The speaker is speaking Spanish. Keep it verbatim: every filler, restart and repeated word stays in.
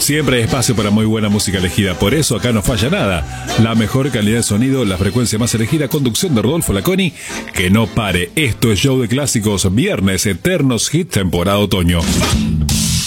Siempre hay espacio para muy buena música elegida, por eso acá no falla nada. La mejor calidad de sonido, la frecuencia más elegida, conducción de Rodolfo Laconi. Que no pare, esto es Show de Clásicos, viernes, Eternos Hit, temporada otoño.